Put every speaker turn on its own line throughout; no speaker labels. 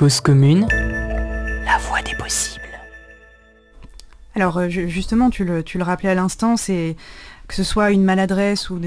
Cause commune, la voie des possibles.
Alors justement, tu le rappelais à l'instant, c'est que ce soit une maladresse ou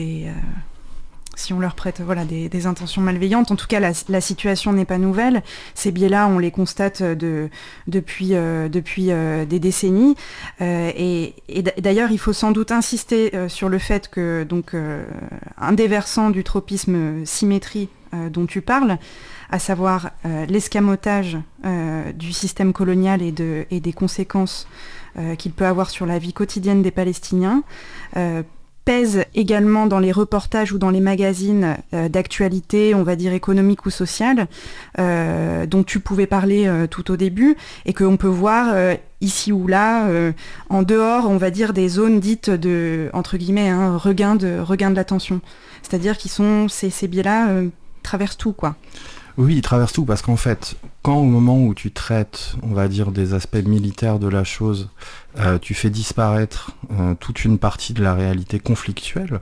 si on leur prête des intentions malveillantes, en tout cas la situation n'est pas nouvelle. Ces biais-là, on les constate depuis des décennies. Et d'ailleurs, il faut sans doute insister sur le fait que un des versants du tropisme symétrie dont tu parles, à savoir l'escamotage du système colonial et des conséquences qu'il peut avoir sur la vie quotidienne des Palestiniens, pèse également dans les reportages ou dans les magazines d'actualité, on va dire économique ou sociale, dont tu pouvais parler tout au début, et qu'on peut voir ici ou là, en dehors, on va dire, des zones dites de, entre guillemets, regain de l'attention. C'est-à-dire ces biais-là traversent tout, quoi.
Oui, ils traversent tout, parce qu'en fait, quand au moment où tu traites, on va dire, des aspects militaires de la chose, tu fais disparaître toute une partie de la réalité conflictuelle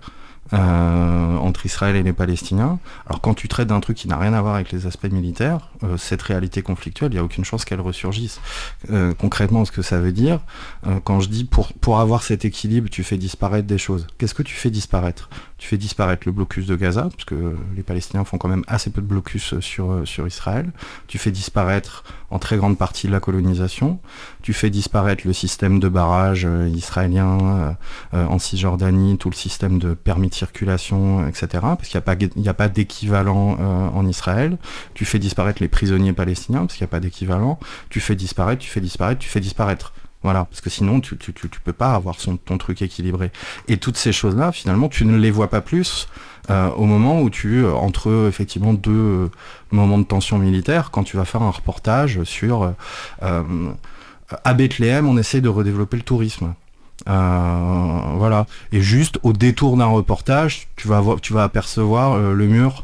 entre Israël et les Palestiniens. Alors quand tu traites d'un truc qui n'a rien à voir avec les aspects militaires, cette réalité conflictuelle, il n'y a aucune chance qu'elle ressurgisse. Concrètement, ce que ça veut dire, quand je dis pour avoir cet équilibre, tu fais disparaître des choses. Qu'est-ce que tu fais disparaître ? Tu fais disparaître le blocus de Gaza, parce que les Palestiniens font quand même assez peu de blocus sur Israël. Tu fais disparaître en très grande partie la colonisation. Tu fais disparaître le système de barrage israélien en Cisjordanie, tout le système de permis de circulation, etc. Parce qu'il n'y a pas d'équivalent en Israël. Tu fais disparaître les prisonniers palestiniens, parce qu'il n'y a pas d'équivalent. Tu fais disparaître. Voilà, parce que sinon tu peux pas avoir ton truc équilibré. Et toutes ces choses-là, finalement, tu ne les vois pas plus au moment où entre effectivement deux moments de tension militaire, quand tu vas faire un reportage sur à Bethléem, on essaie de redévelopper le tourisme. Voilà. Et juste au détour d'un reportage, tu vas apercevoir le mur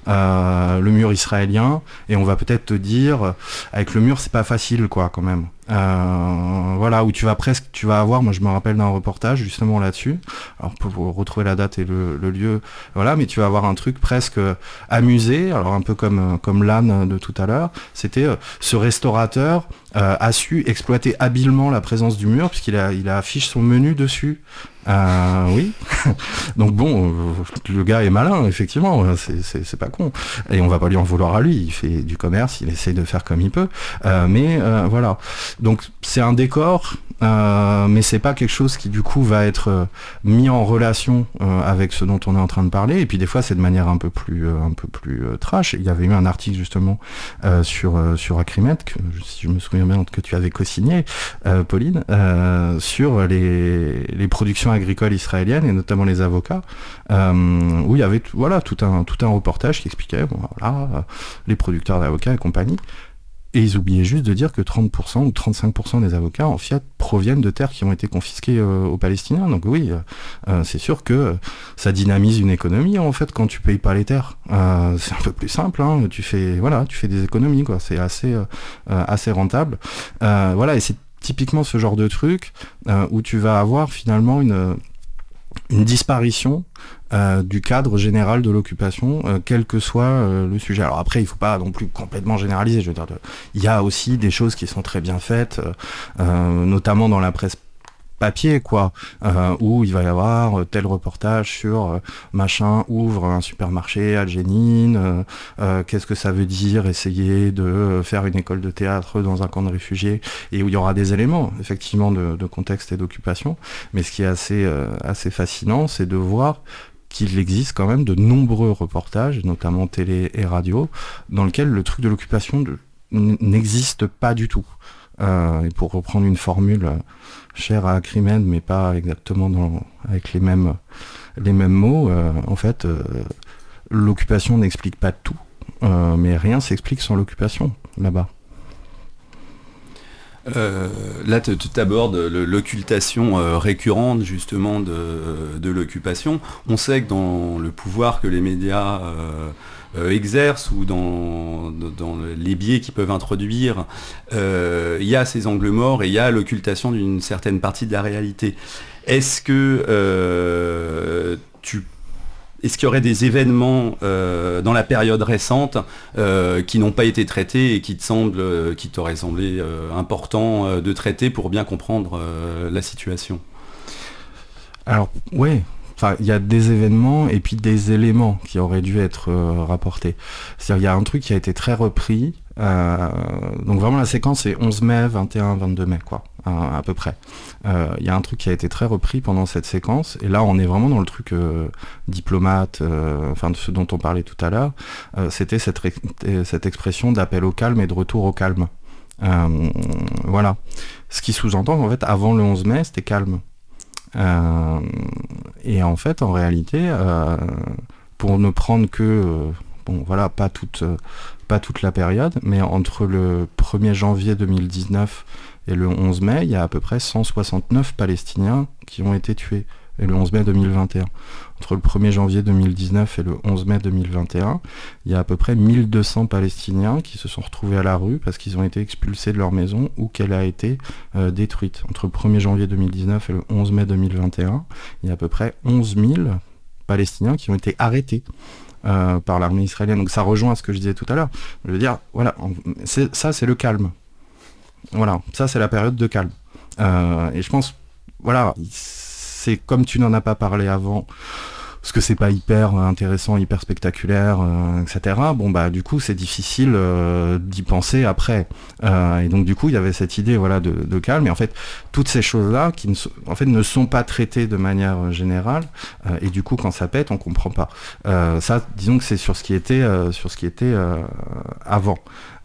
israélien, et on va peut-être te dire avec le mur c'est pas facile quoi quand même. Voilà, où tu vas avoir, moi je me rappelle d'un reportage justement là-dessus, alors pour retrouver la date et le lieu, voilà, mais tu vas avoir un truc presque amusé, alors un peu comme l'âne de tout à l'heure, c'était ce restaurateur a su exploiter habilement la présence du mur, puisqu'il affiche son menu dessus. Oui. Donc bon, le gars est malin, effectivement, c'est pas con. Et on va pas lui en vouloir à lui, il fait du commerce, il essaie de faire comme il peut. Mais voilà. Donc c'est un décor, mais c'est pas quelque chose qui du coup va être mis en relation avec ce dont on est en train de parler. Et puis des fois c'est de manière un peu plus trash. Il y avait eu un article justement sur Acrimed, si je me souviens bien, que tu avais co-signé, Pauline, sur les productions agricoles israéliennes et notamment les avocats, où il y avait tout un reportage qui expliquait les producteurs d'avocats et compagnie. Et ils oubliaient juste de dire que 30% ou 35% des avocats en fait proviennent de terres qui ont été confisquées aux Palestiniens. Donc oui, c'est sûr que ça dynamise une économie en fait quand tu payes pas les terres. C'est un peu plus simple, hein. Tu fais des économies quoi. C'est assez rentable. Voilà, et c'est typiquement ce genre de truc où tu vas avoir finalement une disparition du cadre général de l'occupation, quel que soit le sujet. Alors après, il faut pas non plus complètement généraliser. Je veux dire, il y a aussi des choses qui sont très bien faites, notamment dans la presse papier, quoi, où il va y avoir tel reportage sur machin ouvre un supermarché à Jenin, qu'est-ce que ça veut dire essayer de faire une école de théâtre dans un camp de réfugiés, et où il y aura des éléments effectivement de contexte et d'occupation. Mais ce qui est assez fascinant, c'est de voir qu'il existe quand même de nombreux reportages, notamment télé et radio, dans lesquels le truc de l'occupation n'existe pas du tout. Et pour reprendre une formule chère à Acrimed, mais pas exactement avec les mêmes mots, en fait, l'occupation n'explique pas tout, mais rien s'explique sans l'occupation, là-bas.
Là, tu abordes l'occultation récurrente justement de l'occupation. On sait que dans le pouvoir que les médias exercent ou dans les biais qu'ils peuvent introduire, il y a ces angles morts et il y a l'occultation d'une certaine partie de la réalité. Est-ce que tu est-ce qu'il y aurait des événements dans la période récente qui n'ont pas été traités et qui t'auraient semblé important de traiter pour bien comprendre la situation ?
Alors, ouais. Enfin, il y a des événements et puis des éléments qui auraient dû être rapportés. C'est-à-dire, il y a un truc qui a été très repris. Donc vraiment, la séquence est 11 mai, 21, 22 mai, quoi, à peu près. Il y a un truc qui a été très repris pendant cette séquence. Et là, on est vraiment dans le truc diplomate, enfin de ce dont on parlait tout à l'heure. C'était cette expression d'appel au calme et de retour au calme. Voilà. Ce qui sous-entend qu'en fait, avant le 11 mai, c'était calme. Et en fait, en réalité, pour ne prendre que, bon voilà, pas toute la période, mais entre le 1er janvier 2019 et le 11 mai, il y a à peu près 169 Palestiniens qui ont été tués, et le 11 mai 2021. Entre le 1er janvier 2019 et le 11 mai 2021, il y a à peu près 1200 Palestiniens qui se sont retrouvés à la rue parce qu'ils ont été expulsés de leur maison ou qu'elle a été détruite. Entre le 1er janvier 2019 et le 11 mai 2021, il y a à peu près 11 000 Palestiniens qui ont été arrêtés par l'armée israélienne. Donc ça rejoint ce que je disais tout à l'heure. Je veux dire, voilà, ça c'est le calme. Voilà, ça c'est la période de calme. Et je pense, voilà, c'est comme tu n'en as pas parlé avant, parce que c'est pas hyper intéressant, hyper spectaculaire, etc. Bon bah du coup c'est difficile d'y penser après. Et donc du coup il y avait cette idée voilà de calme. Et en fait toutes ces choses-là qui ne sont pas traitées de manière générale. Et du coup quand ça pète on comprend pas. Ça disons que c'est sur ce qui était avant.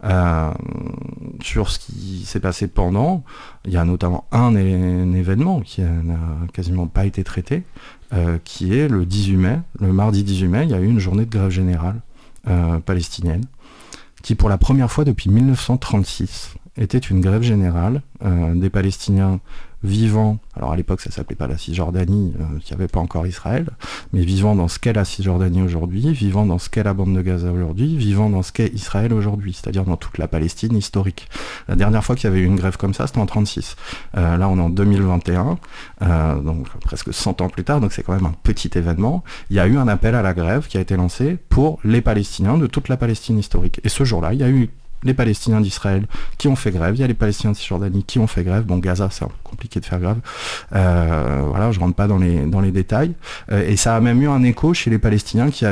Sur ce qui s'est passé pendant, il y a notamment un événement qui n'a quasiment pas été traité, qui est le 18 mai, le mardi 18 mai, il y a eu une journée de grève générale palestinienne, qui pour la première fois depuis 1936 était une grève générale des Palestiniens vivant, alors à l'époque ça s'appelait pas la Cisjordanie, il n'y avait pas encore Israël, mais vivant dans ce qu'est la Cisjordanie aujourd'hui, vivant dans ce qu'est la bande de Gaza aujourd'hui, vivant dans ce qu'est Israël aujourd'hui, c'est-à-dire dans toute la Palestine historique. La dernière fois qu'il y avait eu une grève comme ça, c'était en 1936. Là on est en 2021, donc presque 100 ans plus tard, donc c'est quand même un petit événement. Il y a eu un appel à la grève qui a été lancé pour les Palestiniens de toute la Palestine historique. Et ce jour-là, il y a eu les Palestiniens d'Israël qui ont fait grève, il y a les Palestiniens de Cisjordanie qui ont fait grève. Bon, Gaza, c'est un peu compliqué de faire grève. Voilà, je rentre pas dans les détails. Et ça a même eu un écho chez les Palestiniens qui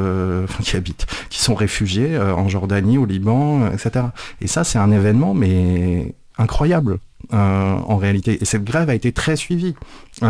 sont réfugiés en Jordanie, au Liban, etc. Et ça, c'est un événement, mais incroyable. En réalité, et cette grève a été très suivie. Il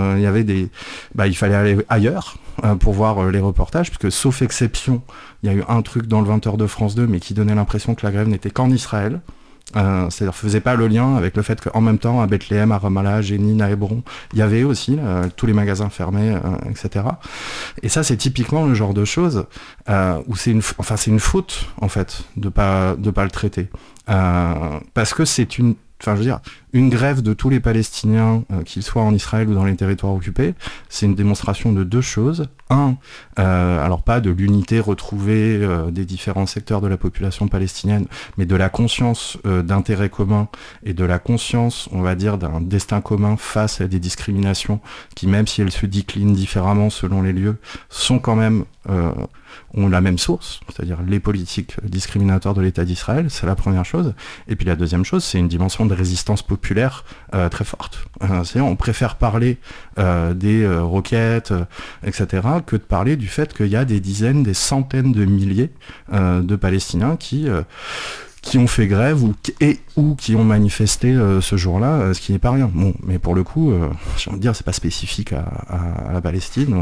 fallait aller ailleurs pour voir les reportages, puisque sauf exception, il y a eu un truc dans le 20h de France 2, mais qui donnait l'impression que la grève n'était qu'en Israël. C'est-à-dire faisait pas le lien avec le fait qu'en même temps à Bethléem, à Ramallah, à Jénine, à Hébron, il y avait aussi tous les magasins fermés, etc. Et ça, c'est typiquement le genre de choses où c'est une faute en fait de pas le traiter, parce que c'est une grève de tous les Palestiniens, qu'ils soient en Israël ou dans les territoires occupés, c'est une démonstration de deux choses. Alors pas de l'unité retrouvée des différents secteurs de la population palestinienne, mais de la conscience d'intérêt commun et de la conscience, on va dire, d'un destin commun face à des discriminations qui, même si elles se déclinent différemment selon les lieux, sont quand même ont la même source, c'est-à-dire les politiques discriminatoires de l'État d'Israël, c'est la première chose. Et puis la deuxième chose, c'est une dimension de résistance populaire très forte. C'est-à-dire on préfère parler des roquettes, etc., que de parler du fait qu'il y a des dizaines, des centaines de milliers de Palestiniens qui ont fait grève ou qui ont manifesté ce jour-là, ce qui n'est pas rien. Bon, mais pour le coup, j'ai envie de dire, c'est pas spécifique à la Palestine.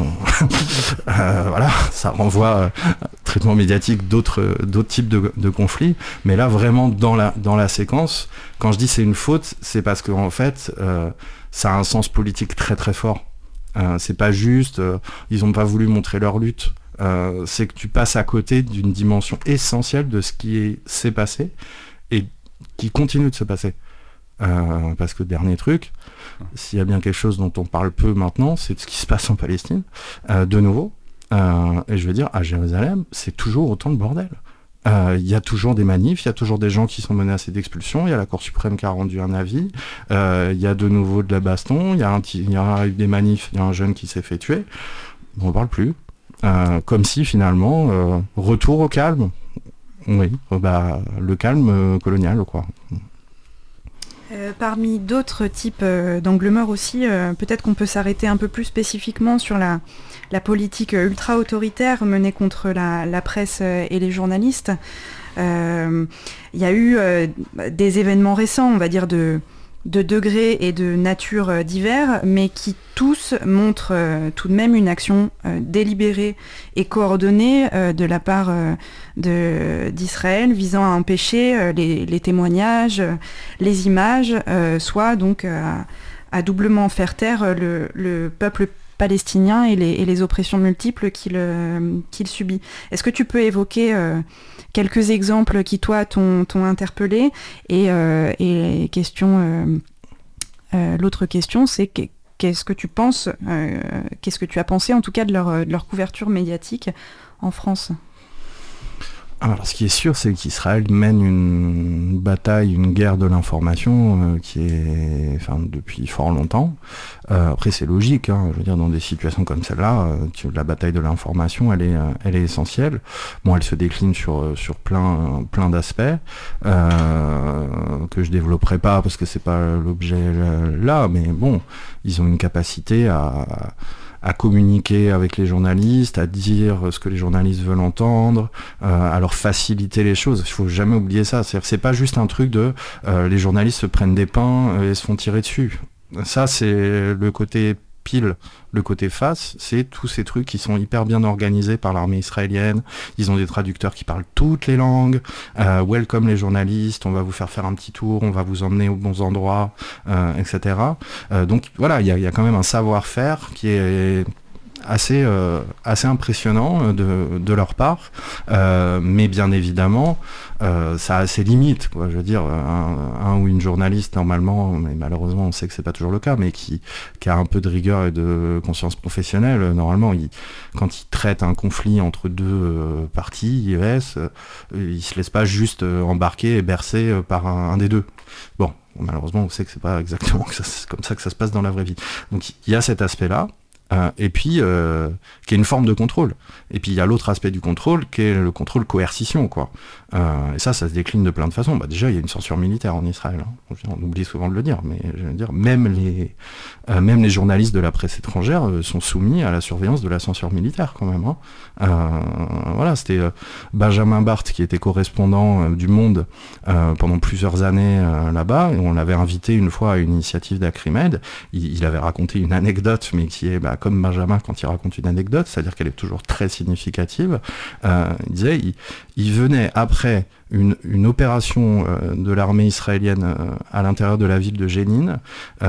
Voilà, ça renvoie traitement médiatique d'autres types de conflits. Mais là, vraiment, dans la séquence, quand je dis c'est une faute, c'est parce que en fait, ça a un sens politique très très fort. C'est pas juste, ils ont pas voulu montrer leur lutte. C'est que tu passes à côté d'une dimension essentielle de ce qui s'est passé et qui continue de se passer. Parce que dernier truc, s'il y a bien quelque chose dont on parle peu maintenant, c'est de ce qui se passe en Palestine, de nouveau. Et je veux dire, à Jérusalem, c'est toujours autant de bordel. Il y a toujours des manifs, il y a toujours des gens qui sont menacés d'expulsion, il y a la Cour suprême qui a rendu un avis, il y a de nouveau de la baston, il y a eu des manifs, il y a un jeune qui s'est fait tuer. on ne parle plus. Comme si finalement, retour au calme. Oui, le calme colonial, quoi.
Parmi d'autres types d'angles morts aussi, peut-être qu'on peut s'arrêter un peu plus spécifiquement sur la politique ultra-autoritaire menée contre la presse et les journalistes. Il y a eu des événements récents, on va dire, de degrés et de nature divers, mais qui tous montrent tout de même une action délibérée et coordonnée de la part d'Israël visant à empêcher les témoignages, les images, soit donc à doublement faire taire le peuple palestinien et les oppressions multiples qu'il subit. Est-ce que tu peux évoquer quelques exemples qui, toi, t'ont interpellé et question, l'autre question, c'est qu'est-ce que tu penses, qu'est-ce que tu as pensé en tout cas de leur couverture médiatique en France ?
Alors, ce qui est sûr, c'est qu'Israël mène une bataille, une guerre de l'information qui est, depuis fort longtemps. Après, c'est logique, hein, je veux dire, dans des situations comme celle-là, la bataille de l'information, elle est essentielle. Bon, elle se décline sur plein d'aspects que je développerai pas parce que c'est pas l'objet là, mais bon, ils ont une capacité à communiquer avec les journalistes, à dire ce que les journalistes veulent entendre, à leur faciliter les choses. Il faut jamais oublier ça. C'est pas juste un truc de les journalistes se prennent des pains et se font tirer dessus. Ça, c'est le côté pile. Le côté face, c'est tous ces trucs qui sont hyper bien organisés par l'armée israélienne. Ils ont des traducteurs qui parlent toutes les langues. Welcome les journalistes, on va vous faire un petit tour, on va vous emmener aux bons endroits, etc. Donc voilà, il y a quand même un savoir-faire qui est assez impressionnant de leur part, mais bien évidemment ça a ses limites, quoi. Je veux dire, un ou une journaliste normalement, mais malheureusement on sait que c'est pas toujours le cas, mais qui a un peu de rigueur et de conscience professionnelle, normalement quand il traite un conflit entre deux parties, il se laisse pas juste embarquer et bercer par un des deux. Bon, malheureusement on sait que c'est pas exactement comme ça que ça se passe dans la vraie vie. Donc il y a cet aspect-là. Et puis qui est une forme de contrôle. Et puis il y a l'autre aspect du contrôle qui est le contrôle coercition, quoi. Et ça se décline de plein de façons. Déjà il y a une censure militaire en Israël, hein. On oublie souvent de le dire, mais je veux dire, même les journalistes de la presse étrangère sont soumis à la surveillance de la censure militaire quand même, hein. Voilà, c'était Benjamin Barth qui était correspondant du Monde pendant plusieurs années là-bas, et on l'avait invité une fois à une initiative d'Acrimed. Il avait raconté une anecdote, mais qui est comme Benjamin quand il raconte une anecdote, c'est-à-dire qu'elle est toujours très significative. Il disait, il venait après une opération de l'armée israélienne à l'intérieur de la ville de Jénine.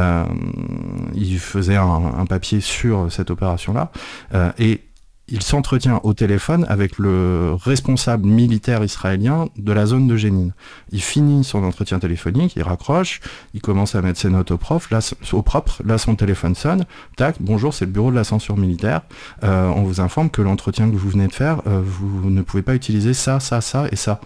Il faisait un papier sur cette opération-là, et il s'entretient au téléphone avec le responsable militaire israélien de la zone de Jénine. Il finit son entretien téléphonique, il raccroche, il commence à mettre ses notes au propre, là son téléphone sonne, tac, bonjour, c'est le bureau de la censure militaire, on vous informe que l'entretien que vous venez de faire, vous ne pouvez pas utiliser ça et ça.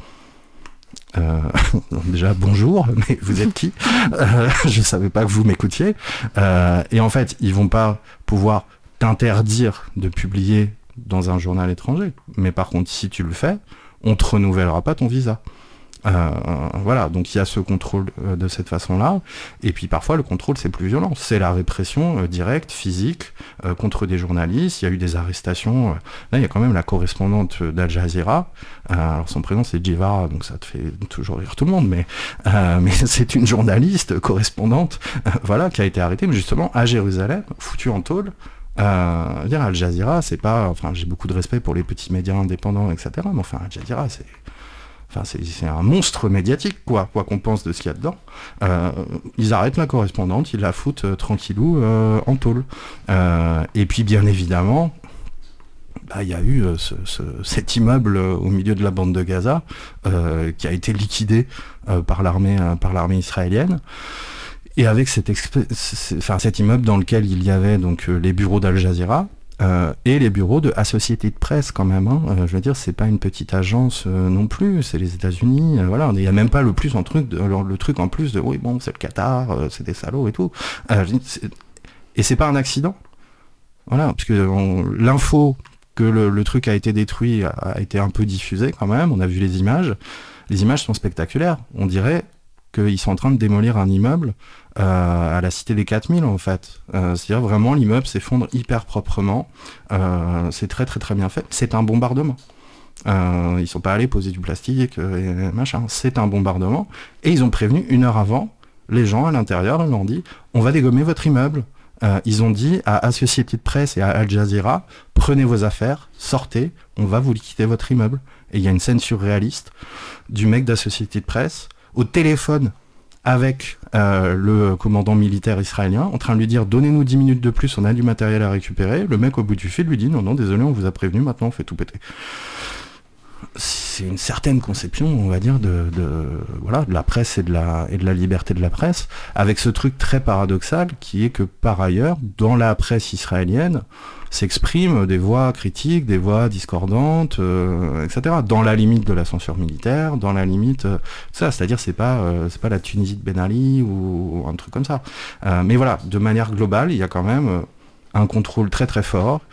Déjà bonjour, mais vous êtes qui? Je savais pas que vous m'écoutiez. Et en fait, ils vont pas pouvoir t'interdire de publier dans un journal étranger, mais par contre si tu le fais, on te renouvellera pas ton visa. Voilà, donc il y a ce contrôle de cette façon-là, et puis parfois le contrôle c'est plus violent, c'est la répression directe, physique, contre des journalistes. Il y a eu des arrestations, là il y a quand même la correspondante d'Al Jazeera, alors son prénom c'est Jivara, donc ça te fait toujours rire tout le monde, mais c'est une journaliste correspondante, voilà, qui a été arrêtée, mais justement à Jérusalem, foutue en tôle. Dire Al Jazeera, c'est pas, enfin j'ai beaucoup de respect pour les petits médias indépendants, etc. Mais enfin Al Jazeera, c'est un monstre médiatique, quoi qu'on pense de ce qu'il y a dedans. Ils arrêtent la correspondante, ils la foutent tranquillou en tôle. Et puis bien évidemment, il y a eu cet immeuble au milieu de la bande de Gaza qui a été liquidé par l'armée israélienne. Et avec cet immeuble dans lequel il y avait donc les bureaux d'Al Jazeera et les bureaux de Associated Press quand même, hein. Je veux dire, c'est pas une petite agence non plus, c'est les États-Unis, voilà, il n'y a même pas le truc en plus de oui bon c'est le Qatar, c'est des salauds et tout. Et c'est pas un accident. Voilà, parce que l'info que le truc a été détruit a été un peu diffusée quand même. On a vu les images. Les images sont spectaculaires. On dirait qu'ils sont en train de démolir un immeuble à la Cité des 4000 en fait. C'est-à-dire vraiment l'immeuble s'effondre hyper proprement. C'est très très très bien fait. C'est un bombardement. Ils sont pas allés poser du plastique et machin. C'est un bombardement. Et ils ont prévenu 1 heure avant les gens à l'intérieur. Ils leur ont dit on va dégommer votre immeuble. Ils ont dit à Associated Press et à Al Jazeera prenez vos affaires, sortez, on va vous liquider votre immeuble. Et il y a une scène surréaliste du mec d'Associated Press au téléphone avec le commandant militaire israélien en train de lui dire donnez-nous 10 minutes de plus, on a du matériel à récupérer. Le mec au bout du fil lui dit non désolé, on vous a prévenu, maintenant on fait tout péter. C'est une certaine conception, on va dire, de la presse et de la liberté de la presse, avec ce truc très paradoxal qui est que par ailleurs, dans la presse israélienne, s'expriment des voix critiques, des voix discordantes, etc. Dans la limite de la censure militaire, dans la limite ça, c'est-à-dire c'est pas la Tunisie de Ben Ali ou un truc comme ça. Mais voilà, de manière globale, il y a quand même un contrôle très très fort,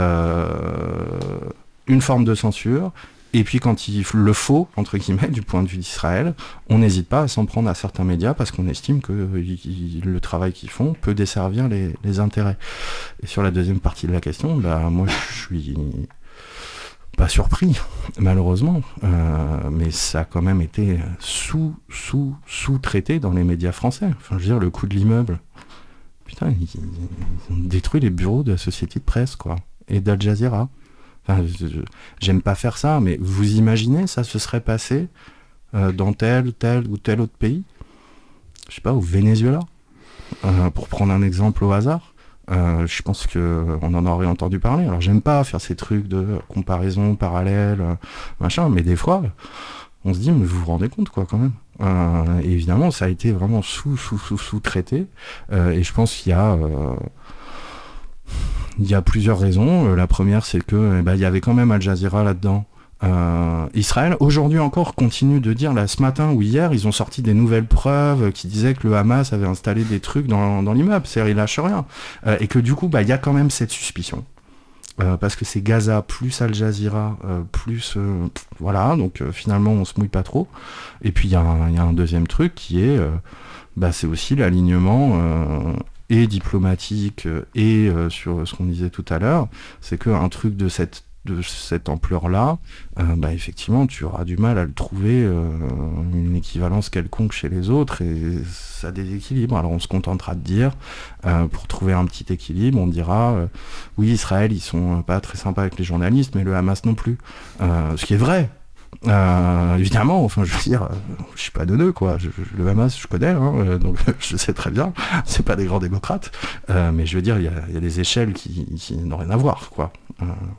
une forme de censure. Et puis quand il le faut, entre guillemets, du point de vue d'Israël, on n'hésite pas à s'en prendre à certains médias parce qu'on estime que le travail qu'ils font peut desservir les intérêts. Et sur la deuxième partie de la question, moi je suis pas surpris, malheureusement, mais ça a quand même été sous-traité dans les médias français. Enfin, je veux dire, le coup de l'immeuble, putain, ils ont détruit les bureaux de la Société de Presse, quoi, et d'Al Jazeera. Enfin, j'aime pas faire ça, mais vous imaginez, ça se serait passé dans tel ou tel autre pays, je sais pas, au Venezuela, pour prendre un exemple au hasard. Je pense qu'on en aurait entendu parler. Alors j'aime pas faire ces trucs de comparaison parallèle, machin, mais des fois, on se dit, mais vous vous rendez compte, quoi, quand même. Et évidemment, ça a été vraiment sous-traité, et je pense qu'il y a plusieurs raisons. La première, c'est que il y avait quand même Al Jazeera là-dedans. Israël, aujourd'hui encore, continue de dire, là, ce matin ou hier, ils ont sorti des nouvelles preuves qui disaient que le Hamas avait installé des trucs dans l'immeuble, c'est-à-dire ils lâchent rien. Et que du coup, il y a quand même cette suspicion. Parce que c'est Gaza plus Al Jazeera plus... voilà, donc finalement, on se mouille pas trop. Et puis, il y a un deuxième truc qui est... c'est aussi l'alignement... et diplomatique, et sur ce qu'on disait tout à l'heure, c'est qu'un truc de cette ampleur-là, effectivement, tu auras du mal à le trouver une équivalence quelconque chez les autres, et ça déséquilibre. Alors on se contentera de dire, pour trouver un petit équilibre, on dira, oui, Israël, ils sont pas très sympas avec les journalistes, mais le Hamas non plus. Ce qui est vrai. Évidemment, enfin, je veux dire, je suis pas neuneux, quoi. Le Hamas, je connais, donc je sais très bien. C'est pas des grands démocrates, mais je veux dire, il y a des échelles qui n'ont rien à voir, quoi.